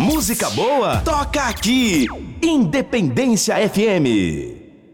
música boa toca aqui, Independência FM.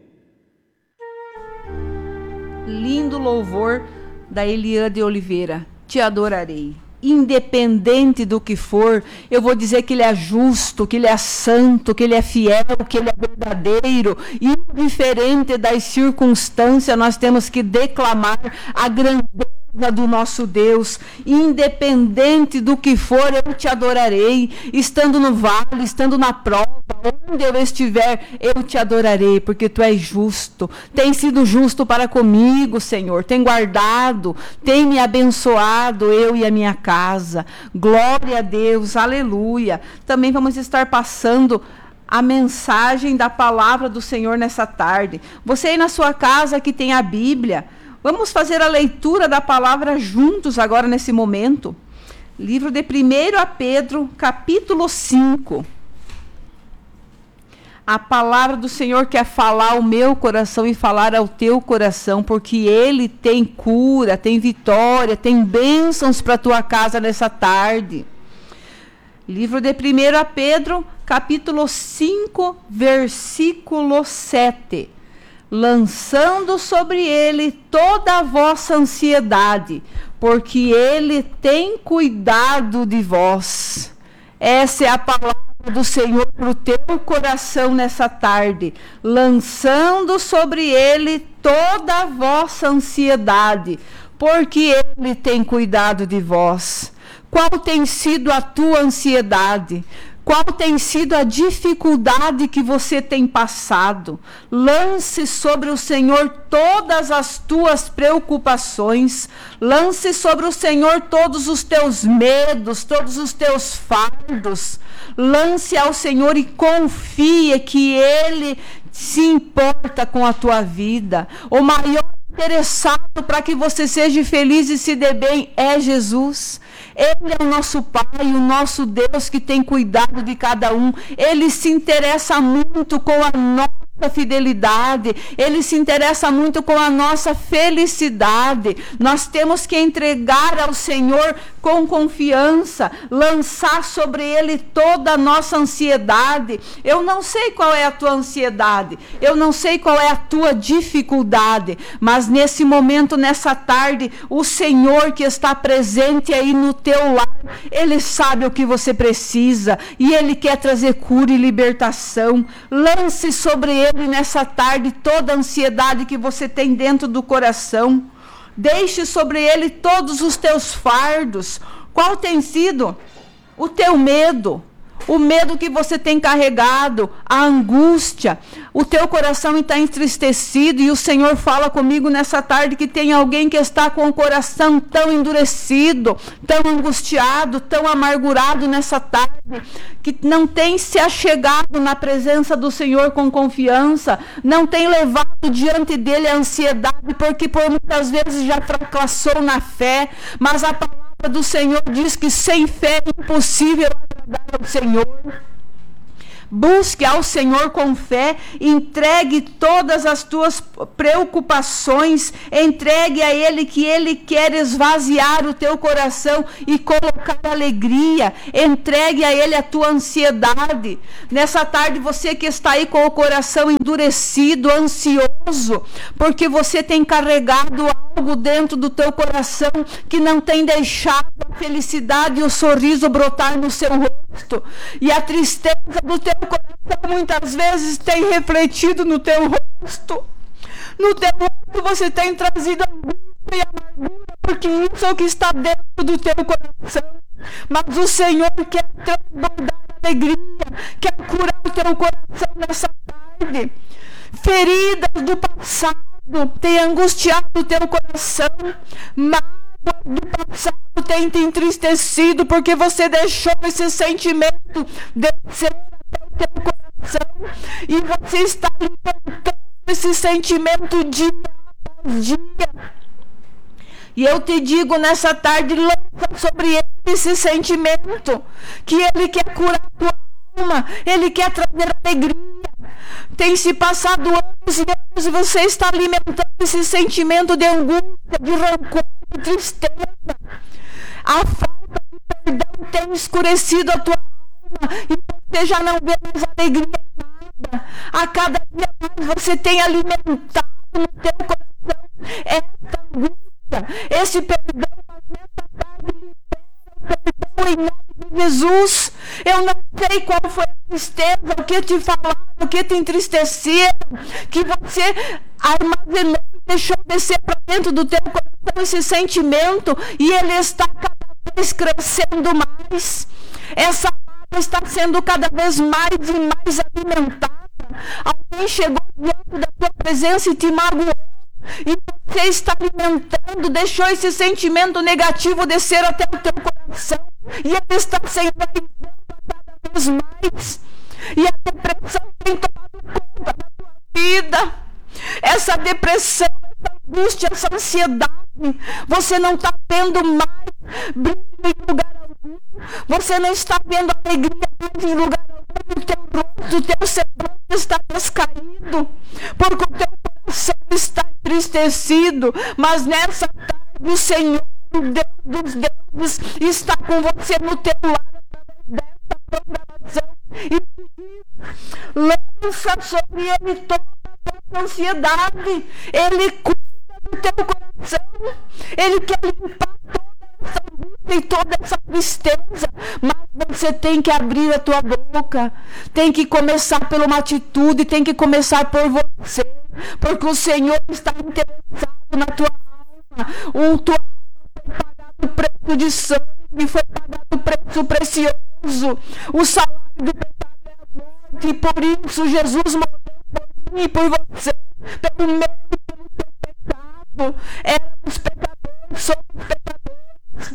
Lindo louvor da Eliane Oliveira, te adorarei. Independente do que for, eu vou dizer que Ele é justo, que Ele é santo, que Ele é fiel, que Ele é verdadeiro. Indiferente das circunstâncias, nós temos que declamar a grandeza do nosso Deus. Independente do que for, eu te adorarei. Estando no vale, estando na prova, onde eu estiver, eu te adorarei, porque tu és justo. Tem sido justo para comigo, Senhor. Tem guardado, tem me abençoado, eu e a minha casa. Glória a Deus, aleluia. Também vamos estar passando a mensagem da palavra do Senhor nessa tarde. Você aí na sua casa que tem a Bíblia, vamos fazer a leitura da palavra juntos agora nesse momento. Livro de 1 Pedro, capítulo 5. A palavra do Senhor quer falar ao meu coração e falar ao teu coração, porque Ele tem cura, tem vitória, tem bênçãos para a tua casa nessa tarde. Livro de 1 Pedro, capítulo 5, versículo 7. Lançando sobre Ele toda a vossa ansiedade, porque Ele tem cuidado de vós. Essa é a palavra do Senhor para o teu coração nessa tarde. Lançando sobre Ele toda a vossa ansiedade, porque Ele tem cuidado de vós. Qual tem sido a tua ansiedade? Qual tem sido a dificuldade que você tem passado? Lance sobre o Senhor todas as tuas preocupações. Lance sobre o Senhor todos os teus medos, todos os teus fardos. Lance ao Senhor e confie que Ele se importa com a tua vida. O maior interessado para que você seja feliz e se dê bem é Jesus. Ele é o nosso Pai, o nosso Deus que tem cuidado de cada um. Ele se interessa muito com a nossa fidelidade. Ele se interessa muito com a nossa felicidade. Nós temos que entregar ao Senhor com confiança, lançar sobre Ele toda a nossa ansiedade. Eu não sei qual é a tua ansiedade, eu não sei qual é a tua dificuldade, mas nesse momento, nessa tarde, o Senhor que está presente aí no teu lar, Ele sabe o que você precisa e Ele quer trazer cura e libertação. Lance sobre Ele nessa tarde toda a ansiedade que você tem dentro do coração. Deixe sobre Ele todos os teus fardos. Qual tem sido o teu medo? O medo que você tem carregado, a angústia, o teu coração está entristecido, e o Senhor fala comigo nessa tarde que tem alguém que está com o coração tão endurecido, tão angustiado, tão amargurado nessa tarde, que não tem se achegado na presença do Senhor com confiança, não tem levado diante dele a ansiedade, porque por muitas vezes já fracassou na fé, mas a palavra do Senhor diz que sem fé é impossível agradar ao Senhor. Busque ao Senhor com fé, entregue todas as tuas preocupações, entregue a Ele, que Ele quer esvaziar o teu coração e colocar alegria. Entregue a Ele a tua ansiedade. Nessa tarde, você que está aí com o coração endurecido, ansioso, porque você tem carregado algo dentro do teu coração que não tem deixado a felicidade e o sorriso brotar no seu rosto, e a tristeza do teu coração muitas vezes tem refletido no teu rosto. No teu rosto você tem trazido angústia e amargura, porque isso é o que está dentro do teu coração. Mas o Senhor quer transbordar alegria, quer curar o teu coração nessa tarde. Feridas do passado tem angustiado o teu coração, mágoa do passado tem te entristecido, porque você deixou esse sentimento descer até o teu coração, e você está alimentando esse sentimento dia após dia. E eu te digo nessa tarde, lança sobre ele esse sentimento, que ele quer curar a tua alma, ele quer trazer alegria. Tem se passado anos e anos e você está alimentando esse sentimento de angústia, de rancor, de tristeza. A falta de perdão tem escurecido a tua alma, e você já não vê mais alegria em nada. A cada dia mais você tem alimentado no teu coração essa angústia, esse perdão, mas nessa tarde libera o perdão em nome de Jesus. Eu não sei qual foi a tristeza, o que te falaram, o que te entristeceram, que você armazenou e deixou descer para dentro do teu coração esse sentimento, e ele está cada vez crescendo mais. Essa água está sendo cada vez mais e mais alimentada. Alguém chegou diante da tua presença e te magoou, e você está alimentando, deixou esse sentimento negativo descer até o teu coração, e ele está sendo alimentado cada vez mais, e a depressão tem tomado conta da tua vida. Essa depressão, essa angústia, essa ansiedade, você não está vendo mais brilho em lugar algum, você não está vendo alegria mais em lugar algum, o teu rosto, o teu semblante está descaído, porque o teu coração está entristecido. Mas nessa tarde o Senhor, o Deus dos deuses, está com você no teu lar através dessa programação e te diz: lança sobre ele toda a tua ansiedade, ele cuida do teu coração, ele quer limpar toda essa angústia e toda essa tristeza. Mas você tem que abrir a tua boca, tem que começar por uma atitude, tem que começar por você, porque o Senhor está interessado na tua alma. O tua alma foi pagado o preço de sangue, foi pagado o preço precioso. O salário do pecado é a morte, e por isso Jesus morreu por mim e por você, pelo meu e pelo teu pecado. Éramos pecadores, somos pecadores.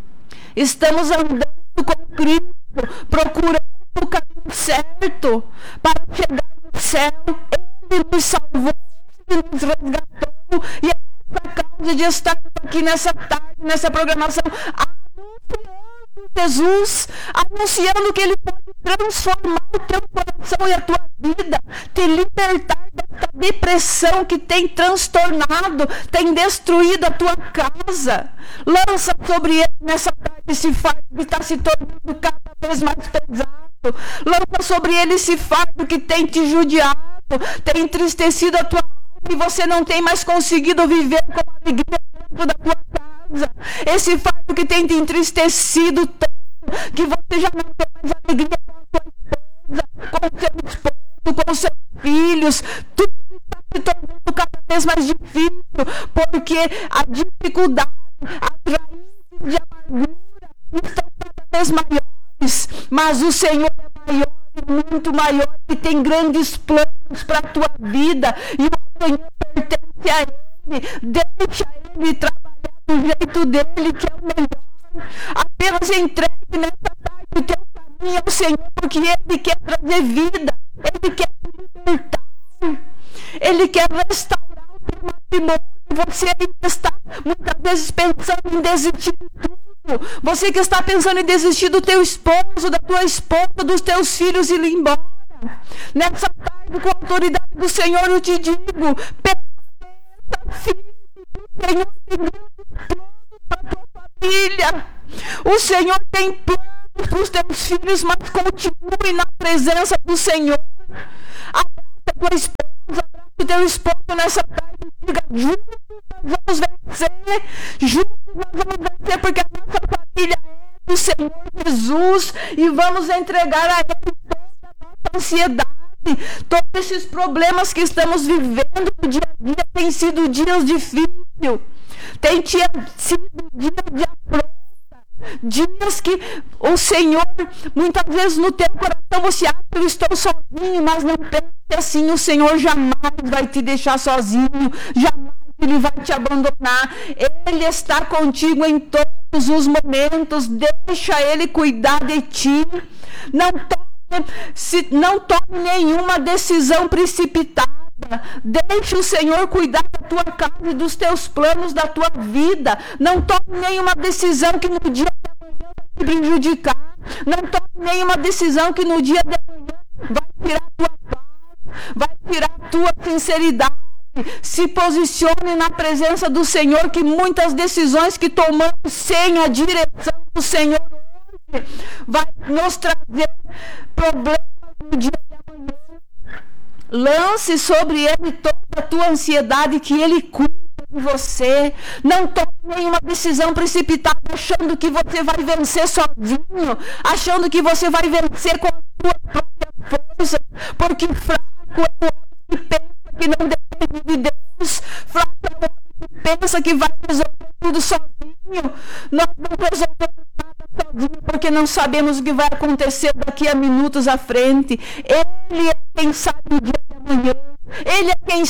Estamos andando com Cristo, procurando o caminho certo para chegar no céu. Ele nos salvou, Ele nos resgatou, e é essa causa de estar aqui nessa tarde, nessa programação, anunciando Jesus, anunciando que Ele pode transformar o teu coração e a tua vida, te libertar dessa depressão que tem transtornado, tem destruído a tua casa. Lança sobre ele nessa tarde esse fardo que está se tornando cada vez mais pesado. Lança sobre ele esse fardo que tem te judiado, tem entristecido a tua alma, e você não tem mais conseguido viver com alegria dentro da tua casa. Esse fardo que tem te entristecido tanto que você já não tem mais alegria com a tua esposa, com o seu esposo, com os seus filhos. Tudo está se tornando cada vez mais difícil, porque a dificuldade, as raízes de amargura estão cada vez maiores. Mas o Senhor é maior, muito maior, e tem grandes planos para a tua vida, e o Senhor pertence a Ele. Deixa Ele trabalhar do jeito dele, que é o melhor. Apenas entregue nessa tarde o teu caminho ao Senhor, porque Ele quer trazer vida, Ele quer te libertar, Ele quer restaurar o teu matrimônio. Você que está muitas vezes pensando em desistir de tudo, você que está pensando em desistir do teu esposo, da tua esposa, dos teus filhos e ir embora, nessa tarde, com a autoridade do Senhor, eu te digo: permaneça firme, o Senhor tem grandes planos para a tua família. O Senhor tem planos para os teus filhos, mas continue na presença do Senhor. Abraça a tua esposa, abraça o teu esposo nessa tarde e diga: juntos nós vamos vencer, juntos nós vamos vencer, porque a nossa família é do Senhor Jesus, e vamos entregar a Ele toda a nossa ansiedade. Todos esses problemas que estamos vivendo no dia a dia têm sido dias difíceis, têm sido dias de afronta, dias que o Senhor, muitas vezes no teu coração você acha que eu estou sozinho, mas não pense assim. O Senhor jamais vai te deixar sozinho, jamais Ele vai te abandonar. Ele está contigo em todos os momentos. Deixa Ele cuidar de ti. Não tome nenhuma decisão precipitada. Deixa o Senhor cuidar da tua casa e dos teus planos, da tua vida. Não tome nenhuma decisão que no dia de amanhã vai te prejudicar. Não tome nenhuma decisão que no dia de amanhã vai tirar a tua paz, vai tirar a tua sinceridade. Se posicione na presença do Senhor, que muitas decisões que tomamos sem a direção do Senhor hoje vai nos trazer problemas no dia de amanhã. Lance sobre ele toda a tua ansiedade, que ele cuida de você. Não tome nenhuma decisão precipitada achando que você vai vencer sozinho, achando que você vai vencer com a sua própria força, porque fraco é o homem que pensa que não depende de Deus, fraco é o homem que pensa que vai resolver tudo sozinho. Nós não resolvemos nada sozinho, porque não sabemos o que vai acontecer daqui a minutos à frente. Ele é quem sabe o dia de amanhã, ele é quem